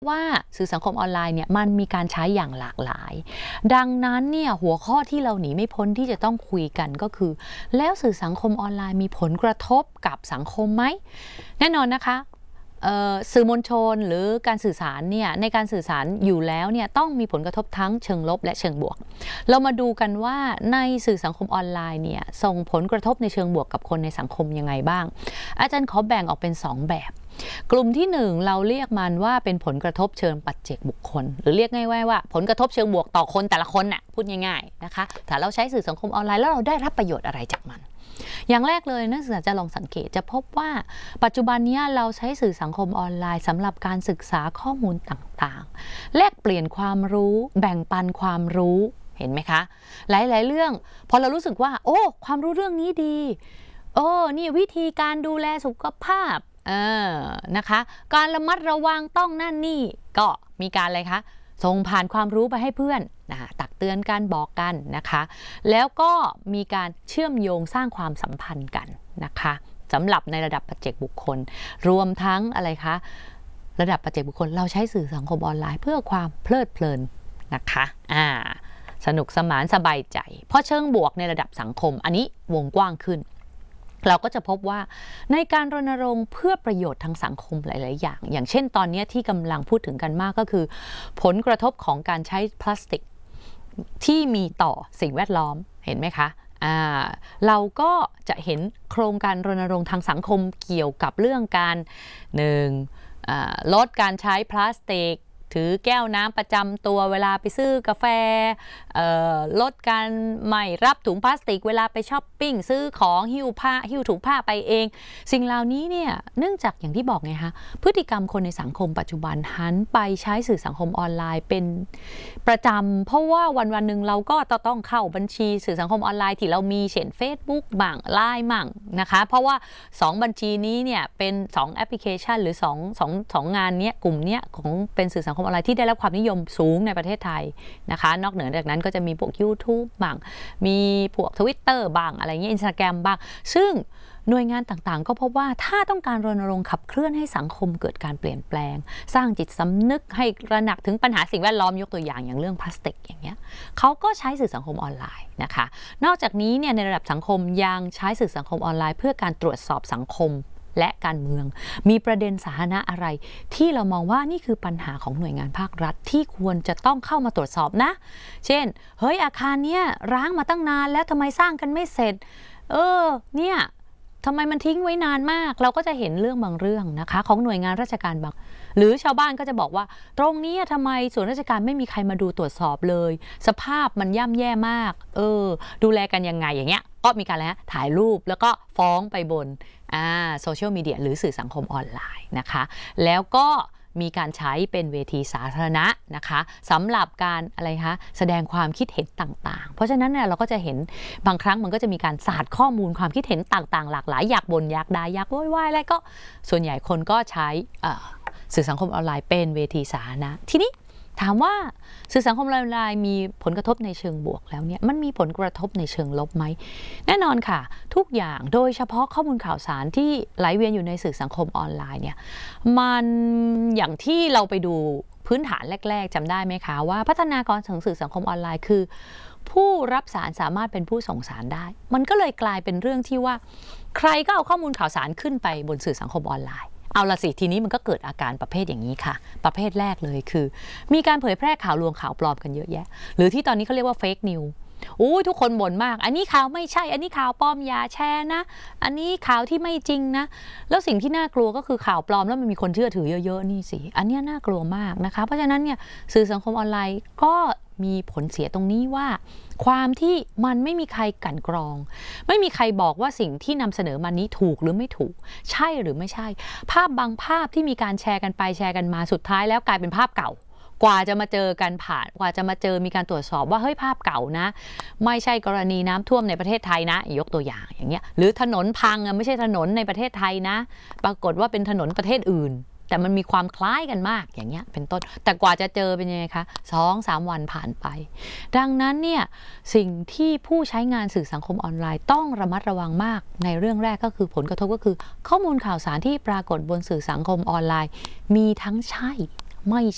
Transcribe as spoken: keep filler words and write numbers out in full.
ว่าสื่อสังคมออนไลน์เนี่ยมันมีการใช้อย่างหลากหลายดังนั้นเนี่ยหัวข้อที่เราหนีไม่พ้นที่จะต้องคุยกันก็คือแล้วสื่อสังคมออนไลน์มีผลกระทบกับสังคมไหมแน่นอนนะคะสื่อมวลชนหรือการสื่อสารเนี่ยในการสื่อสารอยู่แล้วเนี่ยต้องมีผลกระทบทั้งเชิงลบและเชิงบวกเรามาดูกันว่าในสื่อสังคมออนไลน์เนี่ยส่งผลกระทบในเชิงบวกกับคนในสังคมยังไงบ้างอาจารย์ขอแบ่งออกเป็นสองแบบกลุ่มที่หนึ่งเราเรียกมันว่าเป็นผลกระทบเชิงปัจเจกบุคคลหรือเรียกง่ายๆว่าผลกระทบเชิงบวกต่อคนแต่ละคนน่ะพูดง่ายๆนะคะถ้าเราใช้สื่อสังคมออนไลน์แล้วเราได้รับประโยชน์อะไรจากมันอย่างแรกเลยนักศึกษาจะลองสังเกตจะพบว่าปัจจุบันนี้เราใช้สื่อสังคมออนไลน์สำหรับการศึกษาข้อมูลต่างๆแลกเปลี่ยนความรู้แบ่งปันความรู้เห็นไหมคะหลายๆเรื่องพอเรารู้สึกว่าโอ้ความรู้เรื่องนี้ดีโอ้นี่วิธีการดูแลสุขภาพเออนะคะการระมัดระวังต้องนั่นนี่ก็มีการอะไรคะส่งผ่านความรู้ไปให้เพื่อนนะคะตักเตือนกันบอกกันนะคะแล้วก็มีการเชื่อมโยงสร้างความสัมพันธ์กันนะคะสำหรับในระดับปัจเจกบุคคลรวมทั้งอะไรคะระดับปัจเจกบุคคลเราใช้สื่อสังคมออนไลน์เพื่อความเพลิดเพลินนะคะอ่าสนุกสนานสบายใจเพราะเชิงบวกในระดับสังคมอันนี้วงกว้างขึ้นเราก็จะพบว่าในการรณรงค์เพื่อประโยชน์ทางสังคมหลายๆอย่างอย่างเช่นตอนนี้ที่กำลังพูดถึงกันมากก็คือผลกระทบของการใช้พลาสติกที่มีต่อสิ่งแวดล้อมเห็นไหมคะอ่าเราก็จะเห็นโครงการรณรงค์ทางสังคมเกี่ยวกับเรื่องการหนึ่งลดการใช้พลาสติกถือแก้วน้ำประจำตัวเวลาไปซื้อกาแฟลดการไม่รับถุงพลาสติกเวลาไปช้อปปิ้งซื้อของหิ้วผ้าหิ้วถุงผ้าไปเองสิ่งเหล่านี้เนี่ยเนื่องจากอย่างที่บอกไงคะพฤติกรรมคนในสังคมปัจจุบันหันไปใช้สื่อสังคมออนไลน์เป็นประจำเพราะว่าวันวันหนึ่งเราก็ต้องเข้าบัญชีสื่อสังคมออนไลน์ที่เรามีเช่น Facebook บ้าง ไลน์ บ้างนะคะเพราะว่าสองบัญชีนี้เนี่ยเป็นสองแอปพลิเคชันหรือ2 2 2งานเนี้ยกลุ่มเนี้ยของเป็นสื่อสังคมออนไลน์ที่ได้รับความนิยมสูงในประเทศไทยนะคะนอกเหนือจากนั้นก็จะมีพวก YouTube บ้างมีพวก Twitter บ้างอะไรเงี้ย Instagram บ้างซึ่งหน่วยงานต่างๆก็พบว่าถ้าต้องการรณรงค์ขับเคลื่อนให้สังคมเกิดการเปลี่ยนแปลงสร้างจิตสำนึกให้ระหนักถึงปัญหาสิ่งแวดล้อมยกตัวอย่างอย่างเรื่องพลาสติกอย่างเงี้ยเขาก็ใช้สื่อสังคมออนไลน์นะคะนอกจากนี้เนี่ยในระดับสังคมยังใช้สื่อสังคมออนไลน์เพื่อการตรวจสอบสังคมและการเมืองมีประเด็นสาธารณะอะไรที่เรามองว่านี่คือปัญหาของหน่วยงานภาครัฐที่ควรจะต้องเข้ามาตรวจสอบนะเช่นเฮ้ยอาคารเนี้ยร้างมาตั้งนานแล้วทำไมสร้างกันไม่เสร็จเออเนี่ยทำไมมันทิ้งไว้นานมากเราก็จะเห็นเรื่องบางเรื่องนะคะของหน่วยงานราชการบางหรือชาวบ้านก็จะบอกว่าตรงนี้ทำไมส่วนราชการไม่มีใครมาดูตรวจสอบเลยสภาพมันย่ำแย่มากเออดูแลกันยังไงอย่างเงี้ยก็มีการแล้วถ่ายรูปแล้วก็ฟ้องไปบนอ่าโซเชียลมีเดียหรือสื่อสังคมออนไลน์นะคะแล้วก็มีการใช้เป็นเวทีสาธารณะนะคะสำหรับการอะไรคะแสดงความคิดเห็นต่างๆเพราะฉะนั้นเนี่ยเราก็จะเห็นบางครั้งมันก็จะมีการสาดข้อมูลความคิดเห็นต่างๆหลากหลายอยากบ่นอยากด่าอยากโวยวายอะไรก็ส่วนใหญ่คนก็ใช้สื่อสังคมออนไลน์เป็นเวทีสาธารณะทีนี้ถามว่าสื่อสังคมออนไลน์มีผลกระทบในเชิงบวกแล้วเนี่ยมันมีผลกระทบในเชิงลบไหมแน่นอนค่ะทุกอย่างโดยเฉพาะข้อมูลข่าวสารที่ไหลเวียนอยู่ในสื่อสังคมออนไลน์เนี่ยมันอย่างที่เราไปดูพื้นฐานแรกๆจำได้ไหมคะว่าพัฒนากรของสื่อสังคมออนไลน์คือผู้รับสารสามารถเป็นผู้ส่งสารได้มันก็เลยกลายเป็นเรื่องที่ว่าใครก็เอาข้อมูลข่าวสารขึ้นไปบนสื่อสังคมออนไลน์เอาละสิทีนี้มันก็เกิดอาการประเภทอย่างนี้ค่ะประเภทแรกเลยคือมีการเผยแพร่ข่าวลวงข่าวปลอมกันเยอะแยะหรือที่ตอนนี้เขาเรียกว่าเฟกนิวอู้ทุกคนบ่นมากอันนี้ข่าวไม่ใช่อันนี้ข่าวปลอมอย่าแชร์นะอันนี้ข่าวที่ไม่จริงนะแล้วสิ่งที่น่ากลัวก็คือข่าวปลอมแล้วมันมีคนเชื่อถือเยอะๆนี่สิอันนี้น่ากลัวมากนะคะเพราะฉะนั้นเนี่ยสื่อสังคมออนไลน์ก็มีผลเสียตรงนี้ว่าความที่มันไม่มีใครกลั่นกรองไม่มีใครบอกว่าสิ่งที่นำเสนอมานี้ถูกหรือไม่ถูกใช่หรือไม่ใช่ภาพบางภาพที่มีการแชร์กันไปแชร์กันมาสุดท้ายแล้วกลายเป็นภาพเก่ากว่าจะมาเจอกันผ่านกว่าจะมาเจอมีการตรวจสอบว่าเฮ้ยภาพเก่านะไม่ใช่กรณีน้ำท่วมในประเทศไทยนะยกตัวอย่างอย่างเงี้ยหรือถนนพังไม่ใช่ถนนในประเทศไทยนะปรากฏว่าเป็นถนนประเทศอื่นแต่มันมีความคล้ายกันมากอย่างเงี้ยเป็นต้นแต่กว่าจะเจอเป็นยังไงคะสองสามวันผ่านไปดังนั้นเนี่ยสิ่งที่ผู้ใช้งานสื่อสังคมออนไลน์ต้องระมัดระวังมากในเรื่องแรกก็คือผลกระทบก็คือข้อมูลข่าวสารที่ปรากฏบนสื่อสังคมออนไลน์มีทั้งใช่ไม่